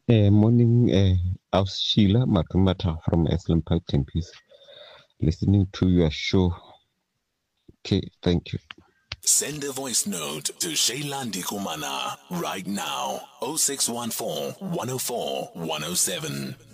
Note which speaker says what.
Speaker 1: Morning, I was Sheila Matumata from Aslam Park Tempe, listening to your show. Okay, thank you.
Speaker 2: Send a voice note to Shailandi Kumana right now. 0614 104 107.